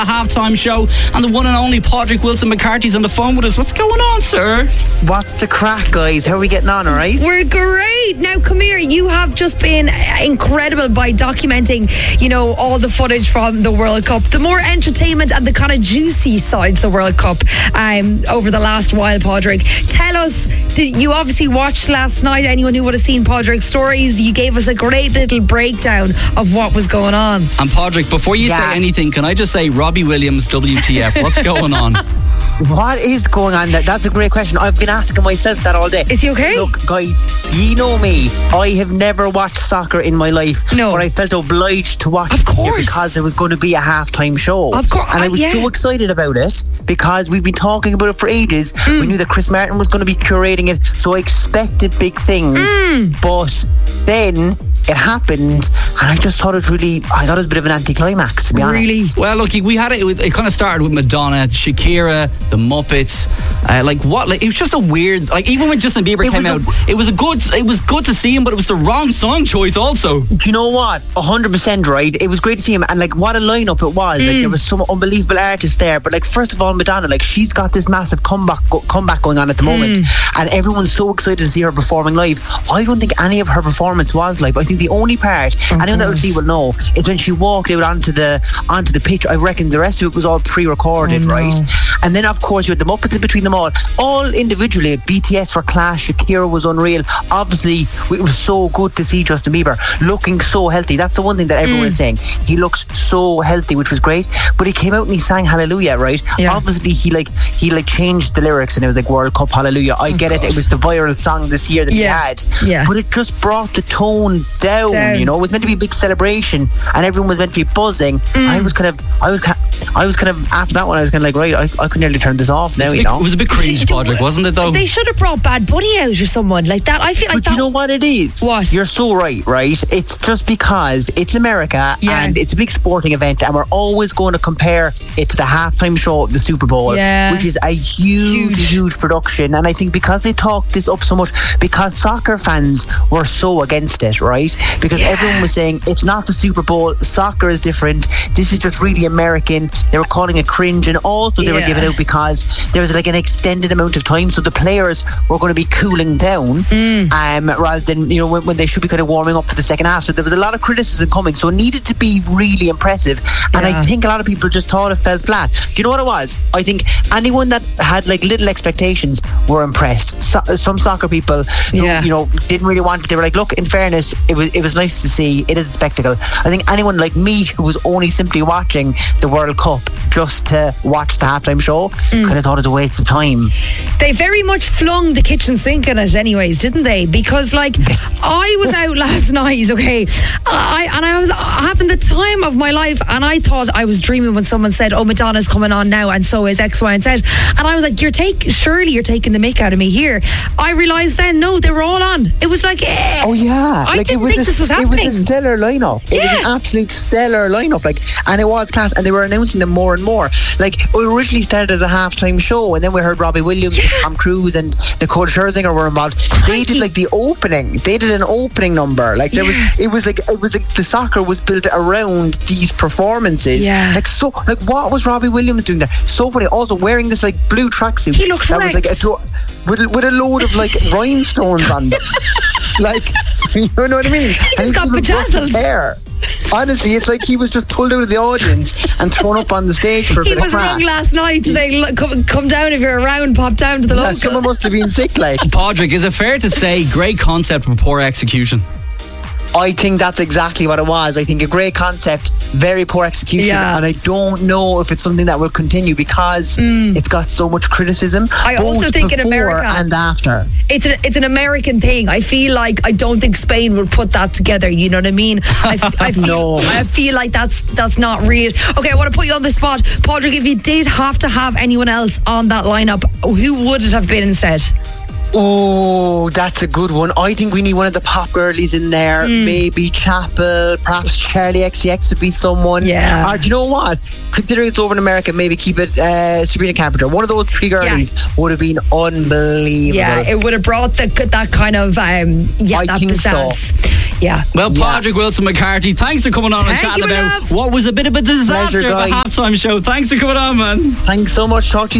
A halftime show, and the one and only Padraig Wilson McCarthy's on the phone with us. What's going on, sir? What's the crack, guys? How are we getting on, alright? We're great. Now, come here. You have just been incredible by documenting, all the footage from the World Cup, the more entertainment and the kind of juicy side to the World Cup over the last while, Padraig. Tell us, did you obviously watched last night? Anyone who would have seen Padraig's stories, you gave us a great little breakdown of what was going on. And Padraig, before you say anything, can I just say Robbie Williams, WTF? What's going on? What is going on there? That's a great question. I've been asking myself that all day. Is he okay? Look, guys, you know me. I have never watched soccer in my life. No. But I felt obliged to watch of it course. because there was going to be a halftime show. Of course. And I was so excited about it because we've been talking about it for ages. We knew that Chris Martin was going to be curating it, so I expected big things. But then it happened, and I just thought it was a bit of an anticlimax, to be honest. Really? Well, look, we had it kind of started with Madonna, Shakira, the Muppets. It was just a weird, even when Justin Bieber came out, it was good to see him, but it was the wrong song choice also. Do you know what? 100% right. It was great to see him, and what a lineup it was. There was some unbelievable artists there, but first of all, Madonna, she's got this massive comeback going on at the moment, and everyone's so excited to see her performing live. I don't think any of her performance was live. I think the only part, anyone that will see will know, is when she walked out onto the pitch. I reckon the rest of it was all pre-recorded, right? And then of course you had the Muppets in between them all individually. BTS were class, Shakira was unreal. Obviously it was so good to see Justin Bieber looking so healthy. That's the one thing that everyone is saying. He looks so healthy, which was great. But he came out and he sang Hallelujah, right? Obviously he changed the lyrics, and it was World Cup Hallelujah. I get it. It was the viral song this year that he had. But it just brought the tone down. It was meant to be a big celebration, and everyone was meant to be buzzing. I was kind of after that one. I was kind of right, I could nearly turn this off now. It was a bit cringe, Padraig, wasn't it? Though they should have brought Bad Bunny out or someone like that. I feel like. But you know what it is? What? You're so right. It's just because it's America and it's a big sporting event, and we're always going to compare it to the halftime show of the Super Bowl, which is a huge production. And I think because they talked this up so much, because soccer fans were so against it, right? Because everyone was saying it's not the Super Bowl, soccer is different, this is just really American. They were calling it cringe, and also they were giving out because there was an extended amount of time, so the players were going to be cooling down rather than when they should be kind of warming up for the second half. So there was a lot of criticism coming, so it needed to be really impressive, and I think a lot of people just thought it fell flat. Do you know what it was? I think anyone that had little expectations were impressed. Some soccer people who didn't really want it, they were look, in fairness, it was nice to see. It is a spectacle. I think anyone like me who was only simply watching the World Cup just to watch the halftime show kind of thought it was a waste of time. They very much flung the kitchen sink in it anyways, didn't they? Because I was out last night, I was having the time of my life, and I thought I was dreaming when someone said, oh, Madonna's coming on now and so is X, Y and Z, and I was like, surely you're taking the mick out of me here. I realised then, no, they were all on. It was oh yeah, I didn't think this was happening. It was a stellar lineup. It was an absolute stellar lineup, and it was class, and they were announcing them more and more. It originally started as a halftime show, and then we heard Robbie Williams, Tom Cruise, and Nicole Scherzinger were involved. They did the opening. They did an opening number. It was the soccer was built around these performances. What was Robbie Williams doing there? So funny. Also wearing this blue tracksuit. He looked that was with a load of rhinestones on them. You know what I mean? He just got bedazzled. Honestly, it's he was just pulled out of the audience and thrown up on the stage for a bit of crack. He was wrong last night to say, come down if you're around, pop down to the local. Someone must have been sick, Padraig, is it fair to say great concept but poor execution? I think that's exactly what it was. I think a great concept, very poor execution, and I don't know if it's something that will continue because it's got so much criticism. I also think in America and after, it's an American thing. I feel I don't think Spain would put that together. You know what I mean? I feel like that's not real. Okay, I want to put you on the spot, Padraig. If you did have to have anyone else on that lineup, who would it have been instead? Oh, that's a good one. I think we need one of the pop girlies in there. Maybe Chapel, perhaps Charlie XCX would be someone. Or do you know what? Considering it's over in America, maybe keep it Sabrina Carpenter. One of those three girlies would have been unbelievable. Yeah, it would have brought that kind of I think pizzazz. So. Yeah. Well, Padraig Wilson McCarthy, thanks for coming on and chatting about what was a bit of a disaster of a halftime show. Thanks for coming on, man. Thanks so much. Talk to you